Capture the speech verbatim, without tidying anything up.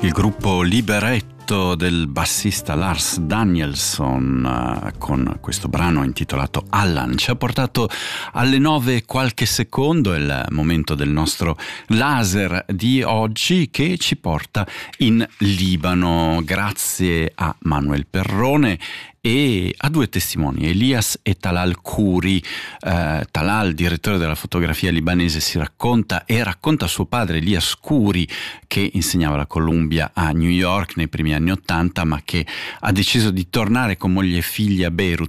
Il gruppo Libretto del bassista Lars Danielsson uh, con questo brano intitolato Allan ci ha portato alle nove qualche secondo, è il momento del nostro laser di oggi che ci porta in Libano grazie a Manuel Perrone e a due testimoni, Elias e Talal Khoury. Eh, Talal, direttore della fotografia libanese, si racconta e racconta suo padre Elias Khoury, che insegnava alla Columbia a New York nei primi anni Ottanta, ma che ha deciso di tornare con moglie e figli a Beirut